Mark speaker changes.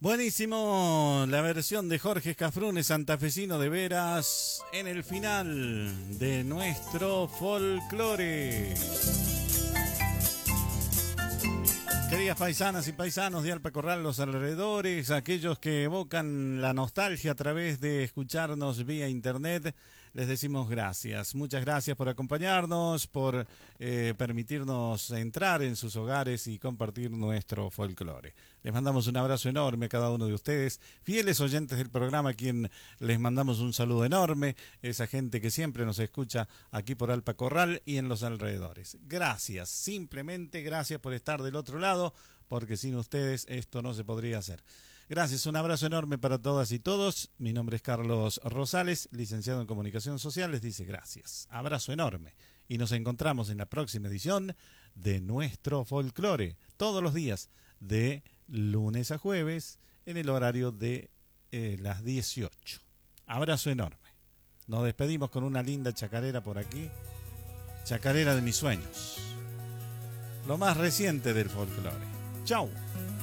Speaker 1: Buenísimo, la versión de Jorge Scafrune, santafesino de veras, en el final de nuestro folclore. Queridas paisanas y paisanos de Alpa Corral, los alrededores, aquellos que evocan la nostalgia a través de escucharnos vía internet, les decimos gracias. Muchas gracias por acompañarnos, por permitirnos entrar en sus hogares y compartir nuestro folclore. Les mandamos un abrazo enorme a cada uno de ustedes, fieles oyentes del programa, a quien les mandamos un saludo enorme, esa gente que siempre nos escucha aquí por Alpa Corral y en los alrededores. Gracias, simplemente gracias por estar del otro lado, porque sin ustedes esto no se podría hacer. Gracias, un abrazo enorme para todas y todos. Mi nombre es Carlos Rosales, licenciado en Comunicación Social. Les dice gracias, abrazo enorme. Y nos encontramos en la próxima edición de Nuestro Folclore, todos los días, de lunes a jueves, en el horario de las 18. Abrazo enorme. Nos despedimos con una linda chacarera por aquí, chacarera de mis sueños, lo más reciente del folclore. ¡Chau!